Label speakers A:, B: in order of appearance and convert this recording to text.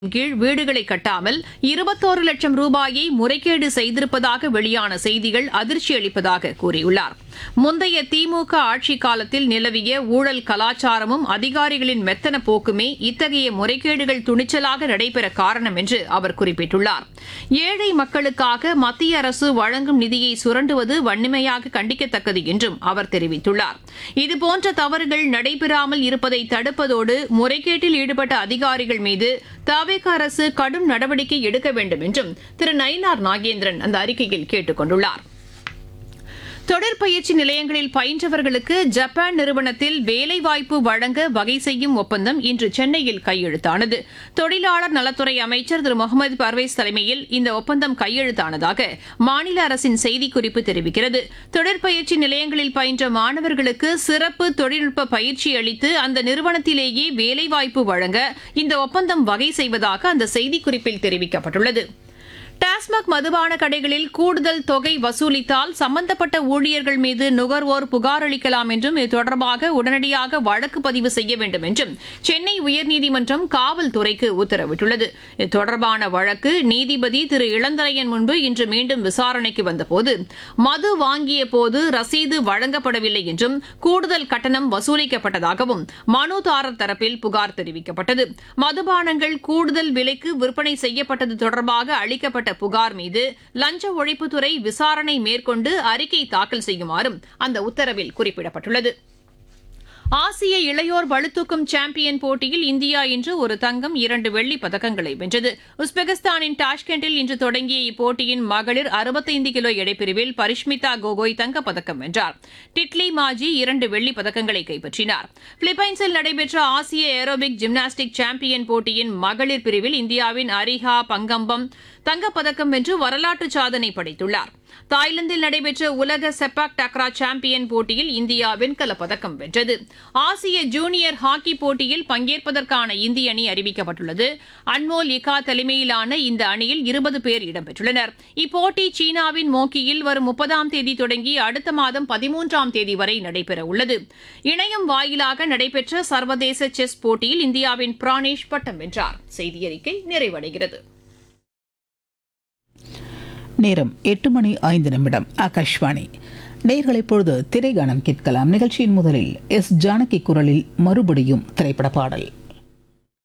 A: கீழ் வீடுகளை கட்டாமல் 21 லட்சம் ரூபாயை முறைகேடு செய்திருப்பதாக வெளியான செய்திகள் அதிர்ச்சி அளிப்பதாக கூறியுள்ளார். முந்தைய திமுக ஆட்சிக் காலத்தில் நிலவிய ஊழல் கலாச்சாரமும் அதிகாரிகளின் மெத்தன போக்குமே இத்தகைய முறைகேடுகள் துணிச்சலாக நடைபெற காரணம் என்று அவர் குறிப்பிட்டுள்ளார். ஏழை மக்களுக்காக மத்திய அரசு வழங்கும் நிதியை சுரண்டுவது வன்மையாக கண்டிக்கத்தக்கது என்றும் அவர் தெரிவித்துள்ளார். இதுபோன்ற தவறுகள் நடைபெறாமல் இருப்பதை தடுப்பதோடு முறைகேட்டில் ஈடுபட்ட அதிகாரிகள் மீது தவேக அரசு கடும் நடவடிக்கை எடுக்க வேண்டும் என்றும் திரு நயினார் நாகேந்திரன் அந்த அறிக்கையில் கேட்டுக் கொண்டுள்ளார். தொழிற்பயிற்சி நிலையங்களில் பயின்றவர்களுக்கு ஜப்பான் நிறுவனத்தில் வேலைவாய்ப்பு வழங்க வகை செய்யும் ஒப்பந்தம் இன்று சென்னையில் கையெழுத்தானது. தொழிலாளர் நலத்துறை அமைச்சர் திரு முகமது பர்வேஸ் தலைமையில் இந்த ஒப்பந்தம் கையெழுத்தானதாக மாநில அரசின் செய்திக்குறிப்பு தெரிவிக்கிறது. தொழிற்பயிற்சி நிலையங்களில் பயின்ற மாணவர்களுக்கு சிறப்பு தொழில்நுட்ப பயிற்சி அளித்து அந்த நிறுவனத்திலேயே வேலைவாய்ப்பு வழங்க இந்த ஒப்பந்தம் வகை செய்வதாக அந்த செய்திக்குறிப்பில் தெரிவிக்கப்பட்டுள்ளது. டாஸ்மாக் மதுபான கடைகளில் கூடுதல் தொகை வசூலித்தால் சம்பந்தப்பட்ட ஊழியர்கள் மீது நுகர்வோர் புகார் அளிக்கலாம் என்றும் இது தொடர்பாக உடனடியாக வழக்கு பதிவு செய்ய வேண்டும் என்றும் சென்னை உயர்நீதிமன்றம் காவல்துறைக்கு உத்தரவிட்டுள்ளது. இது தொடர்பான வழக்கு நீதிபதி திரு இளந்தரையன் முன்பு இன்று மீண்டும் விசாரணைக்கு வந்தபோது மது வாங்கிய போது ரசீது வழங்கப்படவில்லை என்றும் கூடுதல் கட்டணம் வசூலிக்கப்பட்டதாகவும் மனுதாரர் தரப்பில் புகார் தெரிவிக்கப்பட்டது. மதுபானங்கள் கூடுதல் விலைக்கு விற்பனை செய்யப்பட்டது தொடர்பாக அளிக்கப்பட்ட புகார் மீது லஞ்ச ஒழிப்புத்துறை விசாரணை மேற்கொண்டு அறிக்கை தாக்கல் செய்யுமாறும் அந்த உத்தரவில் குறிப்பிடப்பட்டுள்ளது. ஆசிய இளையோர் பளுதூக்கும் சாம்பியன் போட்டியில் இந்தியா இன்று ஒரு தங்கம் 2 வெள்ளிப் பதக்கங்களை வென்றது. உஸ்பெகிஸ்தானின் டாஷ்கெண்டில் இன்று தொடங்கிய இப்போட்டியின் மகளிர் 65 கிலோ எடைப்பிரிவில் பரிஷ்மிதா கோகோய் தங்கப்பதக்கம் வென்றார். டிட்லி மாஜி 2 வெள்ளிப் பதக்கங்களை கைப்பற்றினார். பிலிப்பைன்ஸில் நடைபெற்ற ஆசிய ஏரோபிக் ஜிம்னாஸ்டிக் சாம்பியன் போட்டியின் மகளிர் பிரிவில் இந்தியாவின் அரிஹா பங்கம்பம் தங்கப்பதக்கம் வென்று வரலாற்று சாதனை படைத்துள்ளார். தாய்லாந்தில் நடைபெற்ற உலக செப்பாக் டக்ரா சாம்பியன் போட்டியில் இந்தியா வெண்கலப் பதக்கம் வென்றது. ஆசிய ஜூனியர் ஹாக்கி போட்டியில் பங்கேற்பதற்கான இந்திய அணி அறிவிக்கப்பட்டுள்ளது. அன்மோல் இகா தலைமையிலான இந்த அணியில் 20 பேர் இடம்பெற்றுள்ளனர். இப்போட்டி சீனாவின் மோக்கியில் வரும் 30ஆம் தேதி தொடங்கி அடுத்த மாதம் 13ஆம் தேதி வரை நடைபெறவுள்ளது. இணையம் வாயிலாக நடைபெற்ற சர்வதேச செஸ் போட்டியில் இந்தியாவின் பிரானேஷ் பட்டம் வென்றார். செய்தியறிக்கை நிறைவடைகிறது.
B: நேரம் 8:05 ஆகாஷ்வாணி. நேயர்கள் இப்பொழுது திரைகானம் கேட்கலாம். நிகழ்ச்சியின் முதலில் எஸ் ஜானகி குரலில் மறுபடியும் திரைப்பட பாடல்.